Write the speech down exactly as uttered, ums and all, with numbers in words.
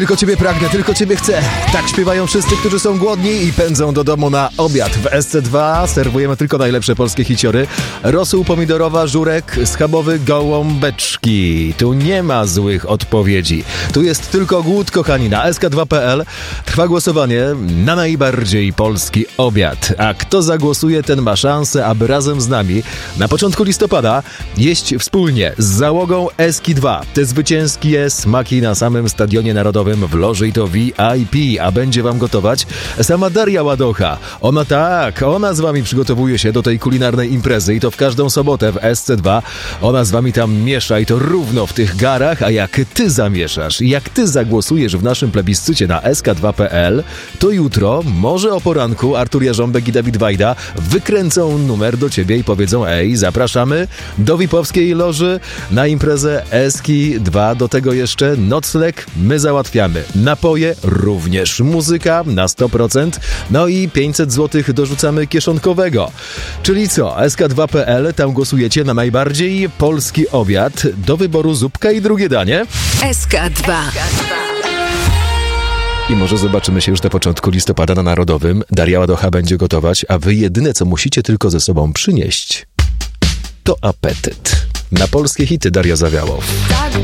Tylko ciebie pragnę, tylko ciebie chcę. Tak śpiewają wszyscy, którzy są głodni i pędzą do domu na obiad. W S C dwa serwujemy tylko najlepsze polskie hiciory. Rosół pomidorowa, żurek, schabowy, gołąbeczki. Tu nie ma złych odpowiedzi. Tu jest tylko głód, kochani. Na S K dwa kropka P L trwa głosowanie na najbardziej polski obiad. A kto zagłosuje, ten ma szansę, aby razem z nami na początku listopada jeść wspólnie z załogą S K dwa. Te zwycięskie smaki na samym Stadionie Narodowym w loży i to V I P, a będzie wam gotować sama Daria Ładocha. Ona tak, ona z wami przygotowuje się do tej kulinarnej imprezy i to w każdą sobotę w S C dwa. Ona z wami tam miesza i to równo w tych garach, a jak ty zamieszasz, jak ty zagłosujesz w naszym plebiscycie na S K dwa kropka P L, to jutro, może o poranku, Artur Jarząbek i Dawid Wajda wykręcą numer do ciebie i powiedzą: ej, zapraszamy do V I P-owskiej loży na imprezę S K dwa. Do tego jeszcze nocleg my załatwiamy. Napoje również. Muzyka na sto procent. No i pięćset złotych dorzucamy kieszonkowego. Czyli co? S K dwa kropka P L, tam głosujecie na najbardziej polski obiad. Do wyboru zupka i drugie danie. S K dwa. I może zobaczymy się już na początku listopada na Narodowym. Daria Ładocha będzie gotować, a wy jedyne, co musicie tylko ze sobą przynieść, to apetyt. Na polskie hity Daria Zawiałow.